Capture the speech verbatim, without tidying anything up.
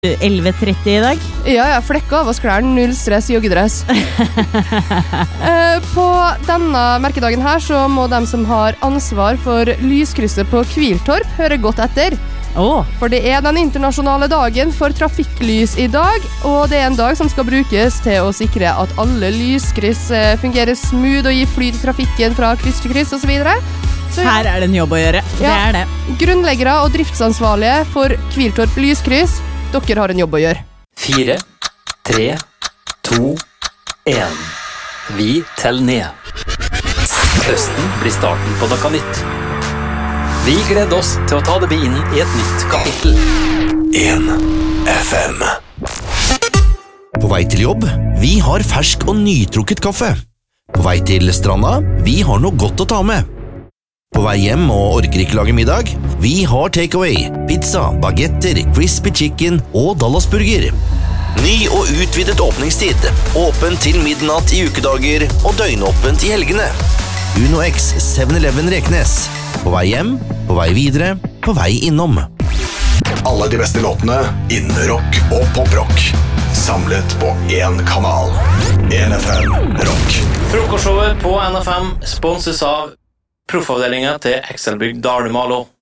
elleve tretti I dag? Ja, jeg flekker av oss klærne, null stress, joggedress. eh, på denne merkedagen her så må de som har ansvar for lyskrysset på Kviltorp høre godt etter. Oh. For det er den internasjonale dagen for trafikklys I dag, og det er en dag som skal brukes til å sikre at alle lyskryss fungerer smooth og gir flyt I trafikken fra kryss til kryss og så videre. Så, her er det en jobb å gjøre, ja, det er det. Grunnleggere og driftsansvarlige for Kviltorp lyskryss, dere har en jobb å gjøre. Fire, tre, to, en. Vi teller ned. Høsten blir starten på noe nytt. Vi gleder oss til å ta det med inn I et nytt kapittel. en F M. På vei til jobb, vi har fersk og nytrukket kaffe. På vei til stranda, vi har noe godt å ta med. På vei hjem og orker ikke lage middag, vi har takeaway, pizza, bagetter, crispy chicken og Dallasburger. Ny og utvidet åpningstid, åpen til midnatt I ukedager og døgnåpent I helgene. Uno X seven eleven Reknes. På vei hjem, på vei videre, på vei innom. Alle de beste låtene innen rock og poprock. Samlet på en kanal. en F M Rock. Frokostshowet på N F M sponses av Proffavdelingen til Excelbygg Dalmalo.